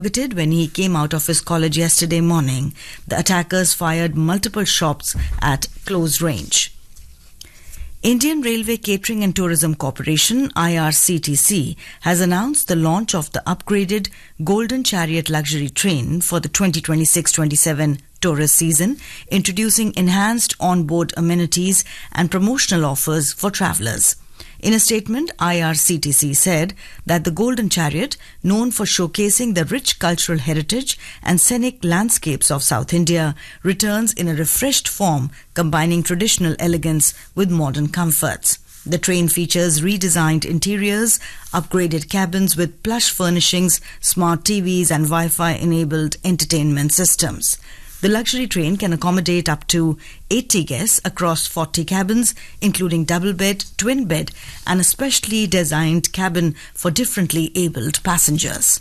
targeted when he came out of his college yesterday morning. The attackers fired multiple shots at close range. Indian Railway Catering and Tourism Corporation (IRCTC) has announced the launch of the upgraded Golden Chariot luxury train for the 2026-27 tourist season, introducing enhanced on-board amenities and promotional offers for travellers. In a statement, IRCTC said that the Golden Chariot, known for showcasing the rich cultural heritage and scenic landscapes of South India, returns in a refreshed form, combining traditional elegance with modern comforts. The train features redesigned interiors, upgraded cabins with plush furnishings, smart TVs and Wi-Fi-enabled entertainment systems. The luxury train can accommodate up to 80 guests across 40 cabins, including double bed, twin bed, and a specially designed cabin for differently abled passengers.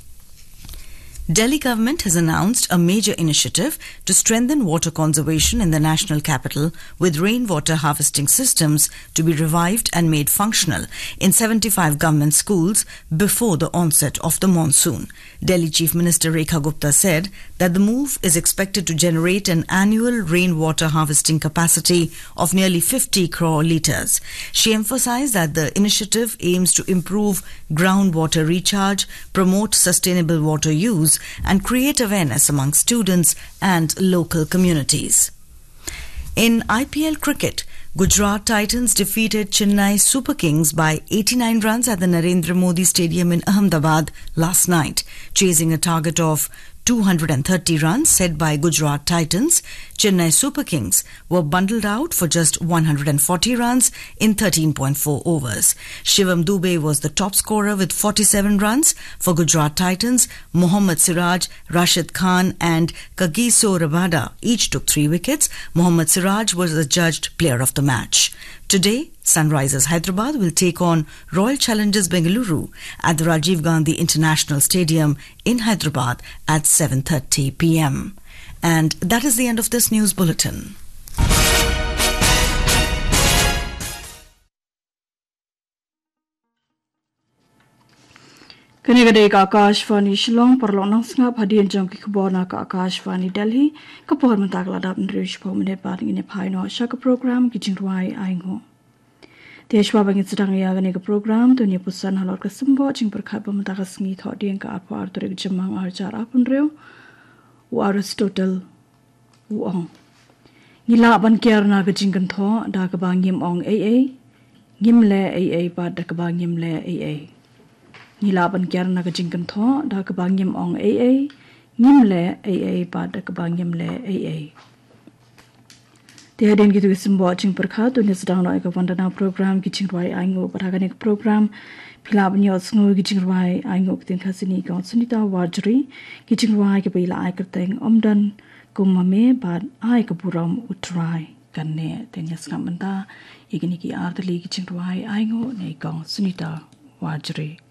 Delhi government has announced a major initiative to strengthen water conservation in the national capital, with rainwater harvesting systems to be revived and made functional in 75 government schools before the onset of the monsoon. Delhi Chief Minister Rekha Gupta said that the move is expected to generate an annual rainwater harvesting capacity of nearly 50 crore litres. She emphasised that the initiative aims to improve groundwater recharge, promote sustainable water use, and create awareness among students and local communities. In IPL cricket, Gujarat Titans defeated Chennai Super Kings by 89 runs at the Narendra Modi Stadium in Ahmedabad last night, chasing a target of 230 runs set by Gujarat Titans. Chennai Super Kings were bundled out for just 140 runs in 13.4 overs. Shivam Dube was the top scorer with 47 runs. For Gujarat Titans, Mohammad Siraj, Rashid Khan and Kagiso Rabada each took 3 wickets. Mohammad Siraj was adjudged player of the match. Today, Sunrisers Hyderabad will take on Royal Challengers Bengaluru at the Rajiv Gandhi International Stadium in Hyderabad at 7:30 p.m. And that is the end of this news bulletin. Kanigade ka Akashvani Shillong Parlonang Snap Hadian Junkie Kabona ka Akashvani Delhi Kapor Mantagladap Nrish Pomine Parting in a Pino Shaka program Kijingwai Aingo. Deshwabang Itangaya Ganiga program to Nipusan Halok Simbo Ching Perkaba Matagasni Thodian ka Apar to Jamang Arjar Apunreo U Aristotle Uong Nila Bankiarna Gajingan Tho Dagabang Yim Ong AA Gimle AA Bad Dakabang Yimle AA Nilaban kyer na kajingkan tho da kabangyam ong AA ngimle AA pa da kabangyam le AA. Tiada yang gitu semua jing perkha tu ni sedang nak ikut program kicing ruai aingo perhaganik program pilap ni osngo kicing ruai aingo ketin khasini kau sunita wajri kicing ruai ke bila ai kerteng omdan kumame bad ai keburam utrai kanne tenyas ngamenta igini ki arteli kicing ruai aingo nei kau sunita wajri.